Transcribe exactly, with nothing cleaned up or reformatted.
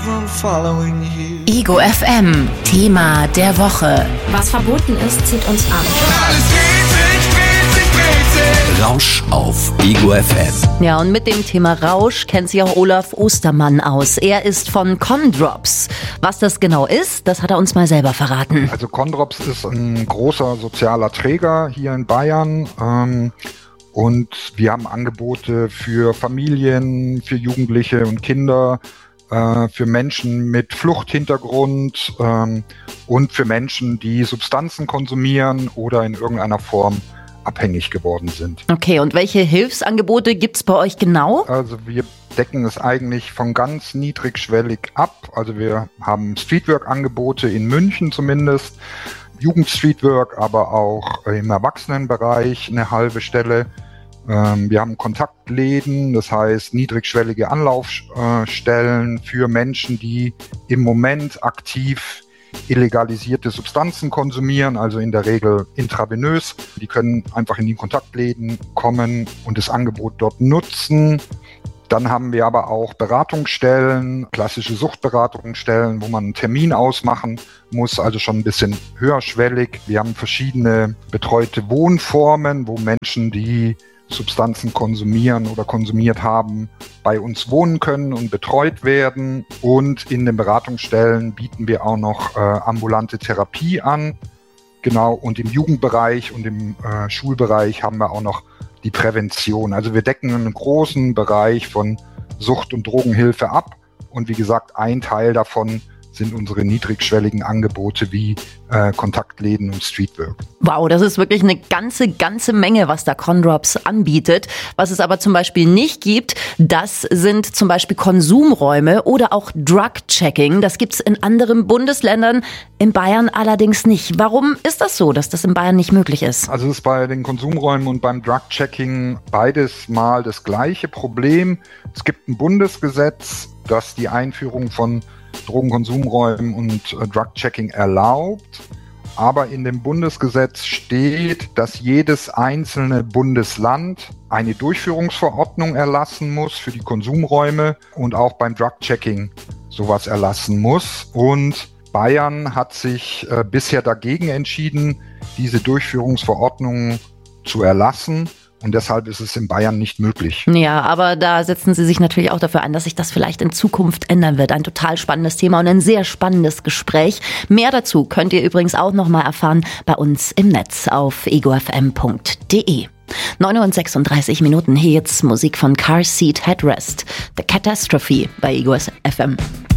on following you. Ego F M, Thema der Woche. Was verboten ist, zieht uns an. Alles dreht sich, dreht sich, dreht sich. Rausch auf Ego F M. Ja, und mit dem Thema Rausch kennt sich auch Olaf Ostermann aus. Er ist von Condrops. Was das genau ist, das hat er uns mal selber verraten. Also Condrops ist ein großer sozialer Träger hier in Bayern. Ähm, und wir haben Angebote für Familien, für Jugendliche und Kinder, äh, für Menschen mit Fluchthintergrund ähm, und für Menschen, die Substanzen konsumieren oder in irgendeiner Form abhängig geworden sind. Okay, und welche Hilfsangebote gibt's bei euch genau? Also wir decken es eigentlich von ganz niedrigschwellig ab. Also wir haben Streetwork-Angebote in München zumindest, Jugend-Streetwork, aber auch im Erwachsenenbereich eine halbe Stelle. Ähm, wir haben Kontaktläden, das heißt niedrigschwellige Anlaufstellen für Menschen, die im Moment aktiv illegalisierte Substanzen konsumieren, also in der Regel intravenös. Die können einfach in die Kontaktläden kommen und das Angebot dort nutzen. Dann haben wir aber auch Beratungsstellen, klassische Suchtberatungsstellen, wo man einen Termin ausmachen muss, also schon ein bisschen höherschwellig. Wir haben verschiedene betreute Wohnformen, wo Menschen, die Substanzen konsumieren oder konsumiert haben, bei uns wohnen können und betreut werden. Und in den Beratungsstellen bieten wir auch noch äh, ambulante Therapie an. Genau, und im Jugendbereich und im äh, Schulbereich haben wir auch noch die Prävention. Also wir decken einen großen Bereich von Sucht- und Drogenhilfe ab. Und wie gesagt, ein Teil davon sind unsere niedrigschwelligen Angebote wie äh, Kontaktläden und Streetwork. Wow, das ist wirklich eine ganze, ganze Menge, was da Condrops anbietet. Was es aber zum Beispiel nicht gibt, das sind zum Beispiel Konsumräume oder auch Drug-Checking. Das gibt's in anderen Bundesländern, in Bayern allerdings nicht. Warum ist das so, dass das in Bayern nicht möglich ist? Also es ist bei den Konsumräumen und beim Drug-Checking beides mal das gleiche Problem. Es gibt ein Bundesgesetz, das die Einführung von Drogenkonsumräumen und äh, Drug-Checking erlaubt. Aber in dem Bundesgesetz steht, dass jedes einzelne Bundesland eine Durchführungsverordnung erlassen muss für die Konsumräume und auch beim Drug-Checking sowas erlassen muss. Und Bayern hat sich äh, bisher dagegen entschieden, diese Durchführungsverordnung zu erlassen. Und deshalb ist es in Bayern nicht möglich. Ja, aber da setzen Sie sich natürlich auch dafür ein, dass sich das vielleicht in Zukunft ändern wird. Ein total spannendes Thema und ein sehr spannendes Gespräch. Mehr dazu könnt ihr übrigens auch noch mal erfahren bei uns im Netz auf ego f m punkt d e. neun Uhr sechsunddreißig Minuten, hier jetzt Musik von Car Seat Headrest. The Catastrophe bei Ego F M.